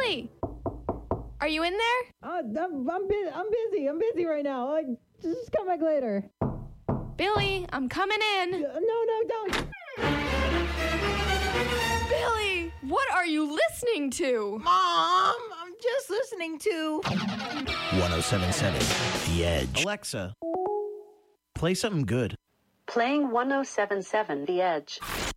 Billy! Are you in there? I'm busy. I'm busy right now. Just come back later. Billy, I'm coming in. No, don't. Billy, what are you listening to? Mom, I'm just listening to 107.7 The Edge. Alexa, play something good. Playing 107.7 The Edge.